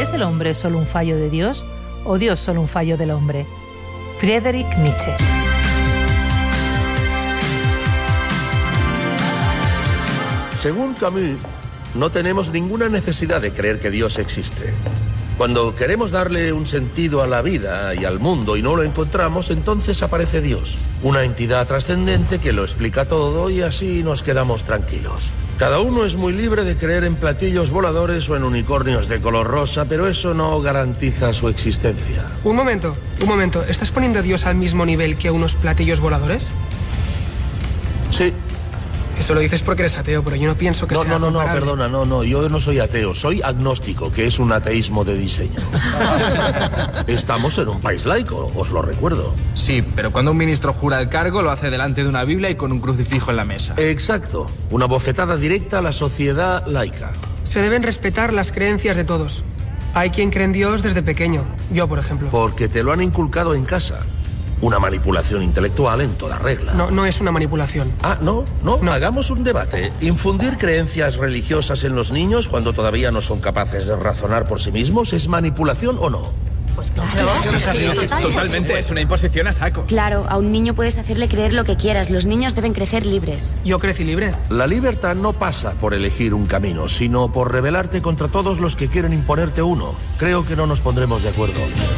¿Es el hombre solo un fallo de Dios o Dios solo un fallo del hombre? Friedrich Nietzsche. Según Camus, no tenemos ninguna necesidad de creer que Dios existe. Cuando queremos darle un sentido a la vida y al mundo y no lo encontramos, entonces aparece Dios, una entidad trascendente que lo explica todo y así nos quedamos tranquilos. Cada uno es muy libre de creer en platillos voladores o en unicornios de color rosa, pero eso no garantiza su existencia. Un momento. ¿Estás poniendo a Dios al mismo nivel que unos platillos voladores? Sí. Eso lo dices porque eres ateo, pero yo no pienso que sea comparable. Perdona, yo no soy ateo, soy agnóstico, que es un ateísmo de diseño. Estamos en un país laico, os lo recuerdo. Sí, pero cuando un ministro jura el cargo, lo hace delante de una Biblia y con un crucifijo en la mesa. Exacto, una bofetada directa a la sociedad laica. Se deben respetar las creencias de todos. Hay quien cree en Dios desde pequeño, yo por ejemplo. Porque te lo han inculcado en casa. Una manipulación intelectual en toda regla. No es una manipulación. No. Hagamos un debate. ¿Infundir creencias religiosas en los niños cuando todavía no son capaces de razonar por sí mismos es manipulación o no? Pues claro. Totalmente, es una imposición a saco. Claro, a un niño puedes hacerle creer lo que quieras. Los niños deben crecer libres. Yo crecí libre. La libertad no pasa por elegir un camino, sino por rebelarte contra todos los que quieren imponerte uno. Creo que no nos pondremos de acuerdo.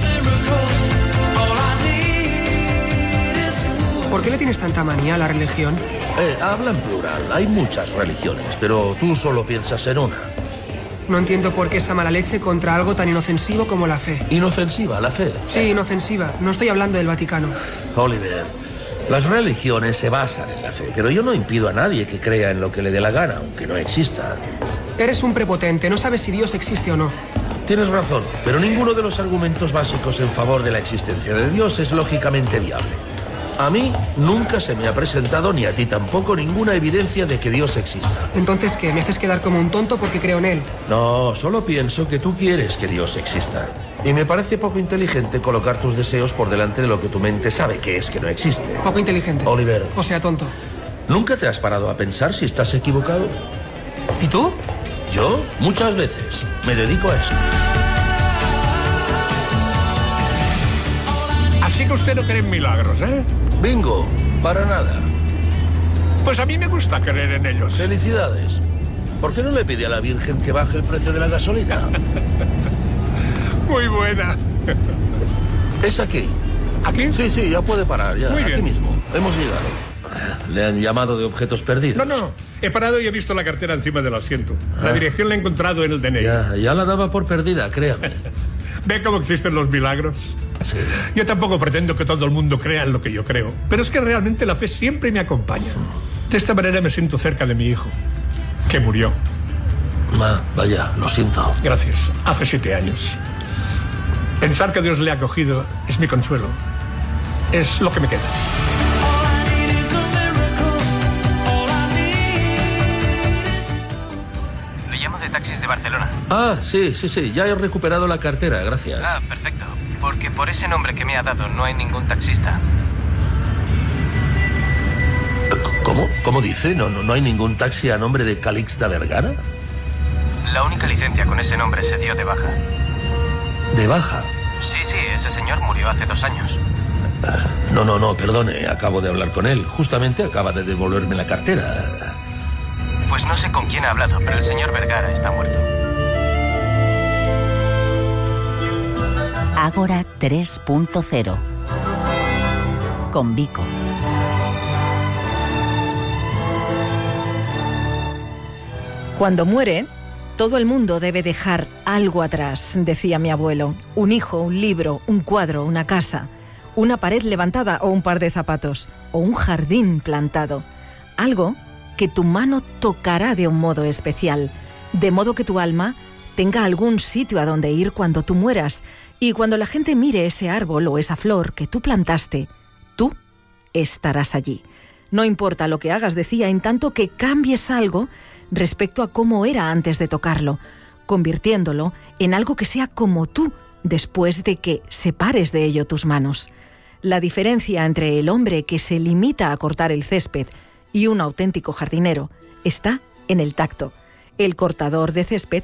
¿Por qué le tienes tanta manía a la religión? Habla en plural. Hay muchas religiones, pero tú solo piensas en una. No entiendo por qué esa mala leche contra algo tan inofensivo como la fe. ¿Inofensiva, la fe? Sí, inofensiva. No estoy hablando del Vaticano. Oliver, las religiones se basan en la fe, pero yo no impido a nadie que crea en lo que le dé la gana, aunque no exista. Eres un prepotente. No sabes si Dios existe o no. Tienes razón, pero ninguno de los argumentos básicos en favor de la existencia de Dios es lógicamente viable. A mí nunca se me ha presentado, ni a ti tampoco, ninguna evidencia de que Dios exista. ¿Entonces qué? ¿Me haces quedar como un tonto porque creo en él? No, solo pienso que tú quieres que Dios exista. Y me parece poco inteligente colocar tus deseos por delante de lo que tu mente sabe que es que no existe. Poco inteligente. Oliver. O sea, tonto. ¿Nunca te has parado a pensar si estás equivocado? ¿Y tú? Yo, muchas veces. Me dedico a eso. Así que usted no cree en milagros, ¿eh? Bingo, para nada. Pues a mí me gusta creer en ellos. Felicidades. ¿Por qué no le pide a la Virgen que baje el precio de la gasolina? Muy buena. Es aquí. ¿Aquí? Sí, ya puede parar, ya. Muy bien. Aquí mismo. Hemos llegado. ¿Le han llamado de objetos perdidos? No. He parado y he visto la cartera encima del asiento. La dirección la he encontrado en el DNI. Ya la daba por perdida, créame. ¿Ve cómo existen los milagros? Sí. Yo tampoco pretendo que todo el mundo crea en lo que yo creo, pero es que realmente la fe siempre me acompaña. De esta manera me siento cerca de mi hijo, que murió. Vaya, lo siento. Gracias. Hace 7 años. Pensar que Dios le ha acogido es mi consuelo. Es lo que me queda. Le llamo de Taxis de Barcelona. Sí. Ya he recuperado la cartera, gracias. Perfecto. Porque por ese nombre que me ha dado no hay ningún taxista. ¿Cómo? ¿Cómo dice? ¿No hay ningún taxi a nombre de Calixta Vergara? La única licencia con ese nombre se dio de baja. ¿De baja? Sí, ese señor murió hace 2 años. No, perdone, acabo de hablar con él. Justamente acaba de devolverme la cartera. Pues no sé con quién ha hablado, pero el señor Vergara está muerto. Ágora 3.0 con Vico. Cuando muere, todo el mundo debe dejar algo atrás, decía mi abuelo. Un hijo, un libro, un cuadro, una casa, una pared levantada o un par de zapatos, o un jardín plantado. Algo que tu mano tocará de un modo especial, de modo que tu alma tenga algún sitio a donde ir cuando tú mueras. Y cuando la gente mire ese árbol o esa flor que tú plantaste, tú estarás allí. No importa lo que hagas, decía, en tanto que cambies algo respecto a cómo era antes de tocarlo, convirtiéndolo en algo que sea como tú después de que separes de ello tus manos. La diferencia entre el hombre que se limita a cortar el césped y un auténtico jardinero está en el tacto. El cortador de césped